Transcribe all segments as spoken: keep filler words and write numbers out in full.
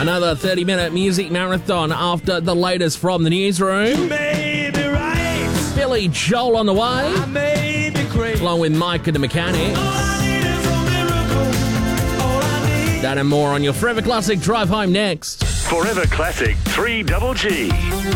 Another thirty-minute music marathon after the latest from the newsroom. Maybe right. Billy Joel on the way. I may be crazy. Along with Mike and the Mechanics. All I need is a miracle. All I need. That and more on your Forever Classic Drive Home next. Forever Classic three Double G.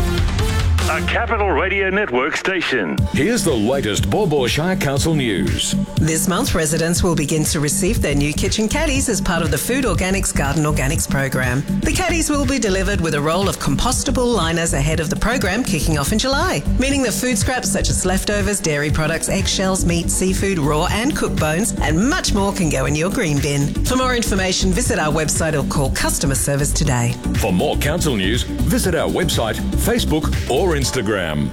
A Capital Radio Network station. Here's the latest Baw Baw Shire Council news. This month, residents will begin to receive their new kitchen caddies as part of the Food Organics Garden Organics program. The caddies will be delivered with a roll of compostable liners ahead of the program kicking off in July, meaning that food scraps such as leftovers, dairy products, eggshells, meat, seafood, raw and cooked bones, and much more can go in your green bin. For more information, visit our website or call customer service today. For more council news, visit our website, Facebook or Instagram.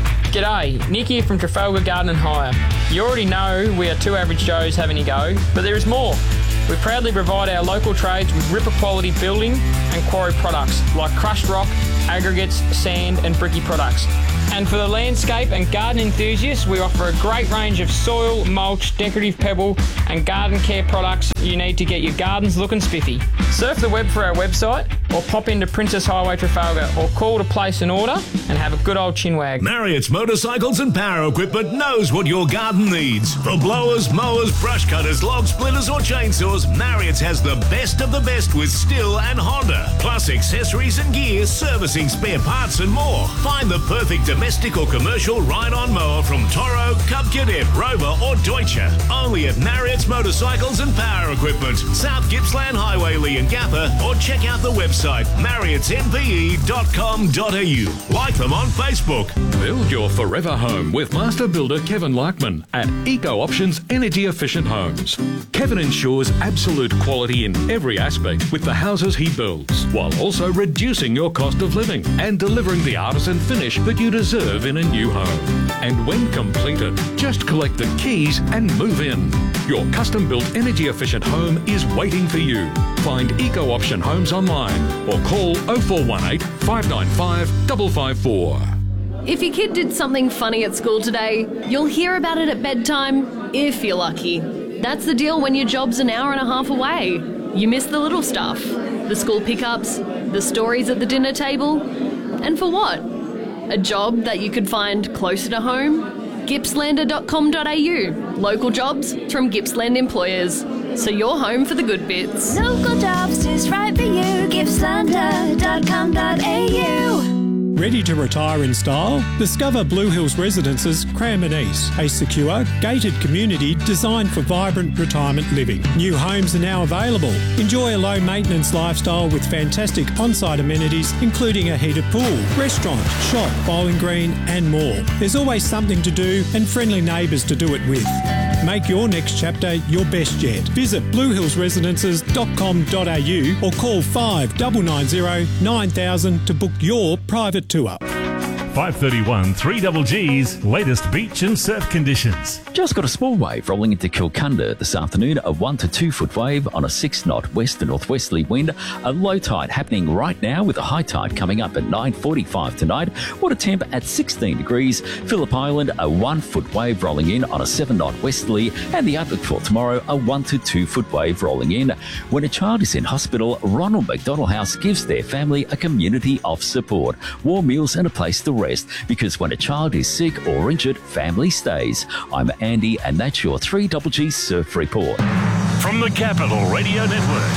G'day, Nick here from Trafalgar Garden and Hire. You already know we are two average Joes having a go, but there is more. We proudly provide our local trades with ripper quality building and quarry products like crushed rock, aggregates, sand and bricky products. And for the landscape and garden enthusiasts, we offer a great range of soil, mulch, decorative pebble and garden care products you need to get your gardens looking spiffy. Surf the web for our website or pop into Princess Highway Trafalgar or call to place an order and have a good old chinwag. Marriott's Motorcycles and Power Equipment knows what your garden needs. For blowers, mowers, brush cutters, log splitters or chainsaws, Marriott's has the best of the best with Stihl and Honda. Plus accessories and gear, servicing, spare parts and more. Find the perfect domestic or commercial ride-on mower from Toro, Cub Cadet, Rover or Deutsche. Only at Marriott's Motorcycles and Power Equipment, South Gippsland Highway, Leongatha, or check out the website marriotts m p e dot com dot a u. Like them on Facebook. Build your forever home with master builder Kevin Larkman at Eco Options Energy Efficient Homes. Kevin ensures absolute quality in every aspect with the houses he builds, while also reducing your cost of living and delivering the artisan finish that you deserve in a new home. And when completed, just collect the keys and move in. Your custom-built energy-efficient home is waiting for you. Find Eco Option Homes online or call oh four one eight, five nine five, five five four. If your kid did something funny at school today, you'll hear about it at bedtime, if you're lucky. That's the deal when your job's an hour and a half away. You miss the little stuff, the school pickups, the stories at the dinner table. And for what? A job that you could find closer to home? Gippslander dot com dot a u. Local jobs from Gippsland employers. So you're home for the good bits. Local jobs is right for you. Gippslander dot com dot a u. Ready to retire in style? Discover Blue Hills Residences Cranbourne East, a secure, gated community designed for vibrant retirement living. New homes are now available. Enjoy a low-maintenance lifestyle with fantastic on-site amenities, including a heated pool, restaurant, shop, bowling green and more. There's always something to do and friendly neighbours to do it with. Make your next chapter your best yet. Visit blue hills residences dot com dot a u or call five nine nine zero nine thousand to book your private tour. five thirty-one three Double G's latest beach and surf conditions. Just got a small wave rolling into Kilcunda this afternoon, a one to two foot wave on a six knot west to northwesterly wind, a low tide happening right now with a high tide coming up at nine forty-five tonight, water temp at sixteen degrees, Phillip Island a one foot wave rolling in on a seven knot westerly, and the outlook for tomorrow a one to two foot wave rolling in. When a child is in hospital, Ronald McDonald House gives their family a community of support, warm meals and a place to rest, because when a child is sick or injured, family stays. I'm Andy, and that's your three Double G Surf Report. From the Capital Radio Network,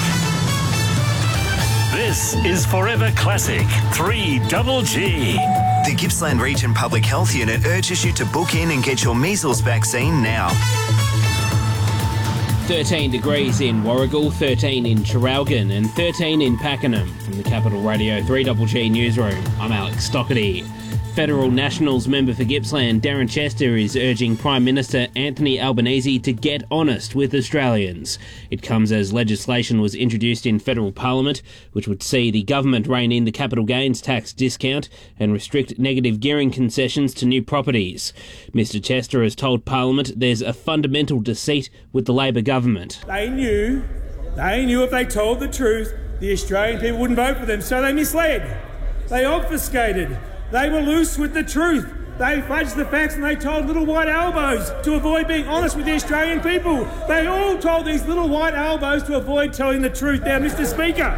this is Forever Classic three Double G. The Gippsland Region Public Health Unit urges you to book in and get your measles vaccine now. thirteen degrees in Warragul, thirteen in Traralgon and thirteen in Pakenham. From the Capital Radio three Double G Newsroom, I'm Alex Stockerty. Federal Nationals member for Gippsland, Darren Chester, is urging Prime Minister Anthony Albanese to get honest with Australians. It comes as legislation was introduced in federal parliament, which would see the government rein in the capital gains tax discount and restrict negative gearing concessions to new properties. Mister Chester has told Parliament there's a fundamental deceit with the Labor government. They knew, they knew if they told the truth, the Australian people wouldn't vote for them, so they misled. They obfuscated. They were loose with the truth. They fudged the facts and they told little white elbows to avoid being honest with the Australian people. They all told these little white elbows to avoid telling the truth. Now, Mister Speaker,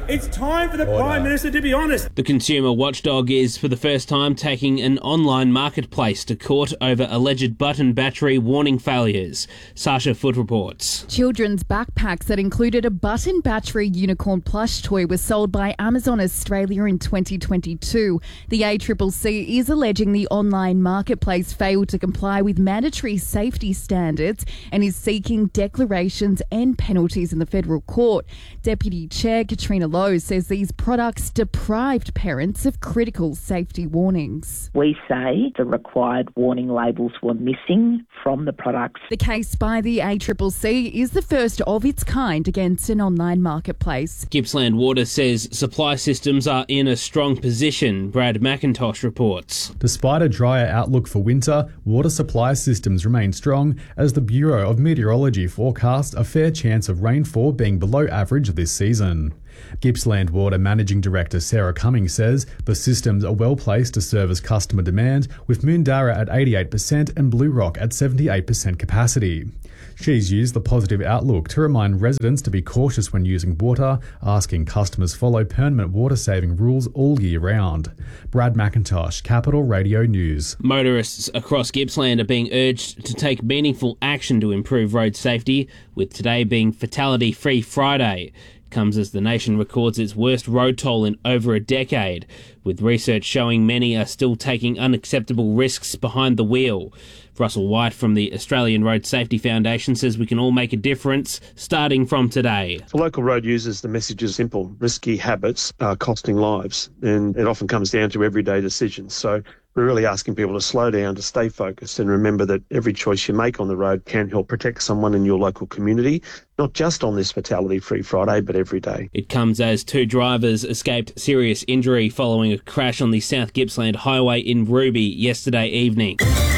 It's time for the Order. Prime Minister to be honest. The consumer watchdog is for the first time taking an online marketplace to court over alleged button battery warning failures. Sasha Foot reports. Children's backpacks that included a button battery unicorn plush toy were sold by Amazon Australia in twenty twenty-two. The A C C C is alleging the online marketplace failed to comply with mandatory safety standards and is seeking declarations and penalties in the federal court. Deputy Chair Katrina Lowe says these products deprived parents of critical safety warnings. We say the required warning labels were missing from the products. The case by the A C C C is the first of its kind against an online marketplace. Gippsland Water says supply systems are in a strong position. Brad McIntosh reports. Despite a drier outlook for winter, water supply systems remain strong as the Bureau of Meteorology forecast a fair chance of rainfall being below average this season. Gippsland Water Managing Director Sarah Cummings says the systems are well placed to service customer demand, with Moondarra at eighty-eight percent and Blue Rock at seventy-eight percent capacity. She's used the positive outlook to remind residents to be cautious when using water, asking customers follow permanent water-saving rules all year round. Brad McIntosh, Capital Radio News. Motorists across Gippsland are being urged to take meaningful action to improve road safety, with today being Fatality Free Friday. Comes as the nation records its worst road toll in over a decade, with research showing many are still taking unacceptable risks behind the wheel. Russell White from the Australian Road Safety Foundation says we can all make a difference starting from today. For local road users, the message is simple. Risky habits are costing lives, and it often comes down to everyday decisions. So we're really asking people to slow down, to stay focused, and remember that every choice you make on the road can help protect someone in your local community, not just on this Fatality Free Friday, but every day. It comes as two drivers escaped serious injury following a crash on the South Gippsland Highway in Ruby yesterday evening.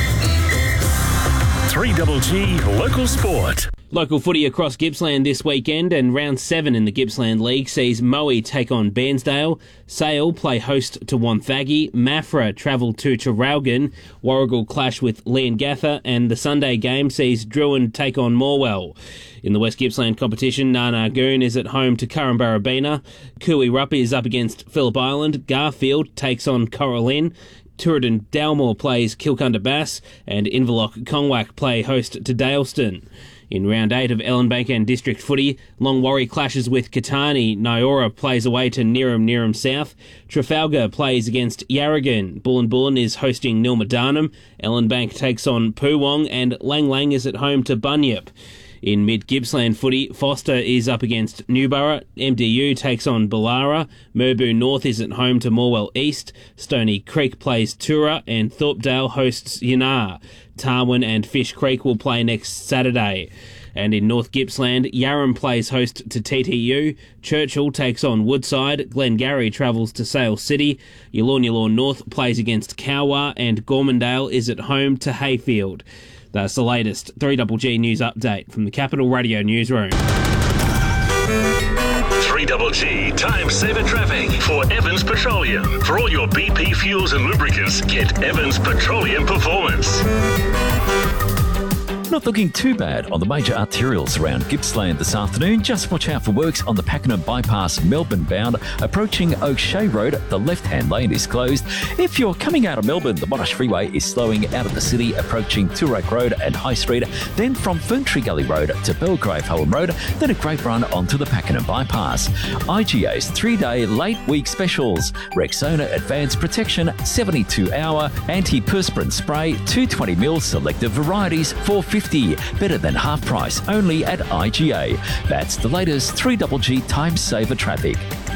three G G Local Sport. Local footy across Gippsland this weekend, and round seven in the Gippsland League sees Moe take on Bairnsdale, Sale play host to Wonthaggi, Maffra travel to Traralgon, Warragul clash with Leongatha, and the Sunday game sees Druin take on Morwell. In the West Gippsland competition, Narnagoon is at home to Currumbarabina, Cooey Ruppy is up against Phillip Island, Garfield takes on Coralin, Tooradin Dalmore plays Kilcunda Bass, and Inverloch Congwack play host to Daleston. In round eight of Ellenbank and District Footy, Longwarry clashes with Catani, Nyora plays away to Neerim Neerim South, Trafalgar plays against Yarragon, Bullen Bullen is hosting Nilmadarnum, Ellenbank takes on Poowong, and Lang Lang is at home to Bunyip. In mid-Gippsland footy, Foster is up against Newborough, M D U takes on Ballara, Merbu North is at home to Morwell East, Stony Creek plays Tura, and Thorpedale hosts Yanar. Tarwin and Fish Creek will play next Saturday. And in North Gippsland, Yarram plays host to T T U, Churchill takes on Woodside, Glengarry travels to Sale City, Yallourn Yallourn North plays against Cowwa, and Gormandale is at home to Hayfield. That's the latest three G G News update from the Capital Radio Newsroom. three G G Time Saver Traffic for Evans Petroleum. For all your B P fuels and lubricants, get Evans Petroleum Performance. Not looking too bad on the major arterials around Gippsland this afternoon. Just watch out for works on the Pakenham Bypass Melbourne bound. Approaching O'Shea Road, the left-hand lane is closed. If you're coming out of Melbourne, the Monash Freeway is slowing out of the city, approaching Toorak Road and High Street. Then from Ferntree Gully Road to Belgrave Hulme Road, then a great run onto the Pakenham Bypass. I G A's three-day late week specials. Rexona Advanced Protection seventy-two hour antiperspirant spray, two twenty mil selective varieties, four fifty. Better than half price, only at I G A. That's the latest three G G Time Saver traffic.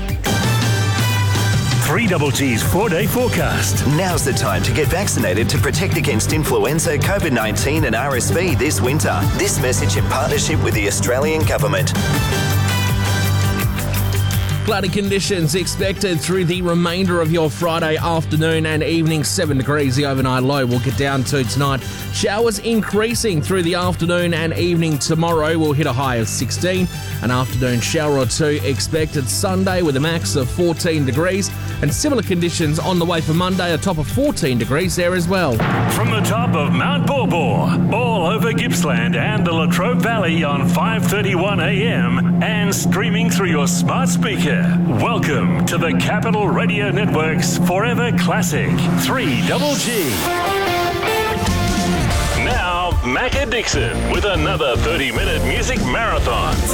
three G G's four-day forecast. Now's the time to get vaccinated to protect against influenza, COVID nineteen and R S V this winter. This message in partnership with the Australian Government. Cloudy conditions expected through the remainder of your Friday afternoon and evening. seven degrees, the overnight low will get down to tonight. Showers increasing through the afternoon and evening tomorrow. We'll hit a high of sixteen. An afternoon shower or two expected Sunday with a max of fourteen degrees. And similar conditions on the way for Monday, a top of fourteen degrees there as well. From the top of Mount Baw Baw, all over Gippsland and the Latrobe Valley on five thirty-one a m, and streaming through your smart speaker. Welcome to the Capital Radio Network's Forever Classic three Double G. Now, Macca Dixon with another thirty-minute music marathon.